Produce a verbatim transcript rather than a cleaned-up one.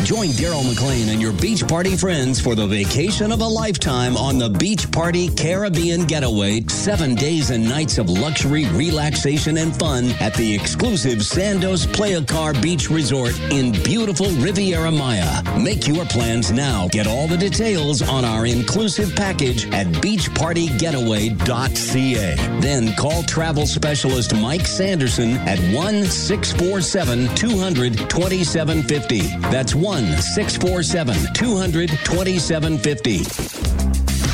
Join Daryl McLean and your beach party friends for the vacation of a lifetime on the Beach Party Caribbean Getaway. Seven days and nights of luxury, relaxation, and fun at the exclusive Sandos Playa Car Beach Resort in beautiful Riviera Maya. Make your plans now. Get all the details on our inclusive package at beach party getaway dot c a. Then call travel specialist Mike Sanderson at one six four seven, two hundred, twenty-seven fifty. That's one six four seven, two hundred, twenty-seven fifty.